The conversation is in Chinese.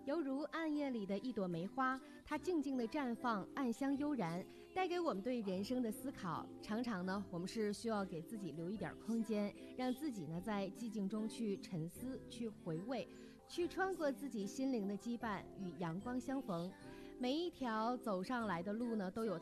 犹如暗夜里的一朵梅花，它静静地绽放，暗香悠然，带给我们对人生的思考。常常呢，我们是需要给自己留一点空间，让自己呢在寂静中去沉思，去回味，去穿过自己心灵的羁绊，与阳光相逢。每一条走上来的路呢，都有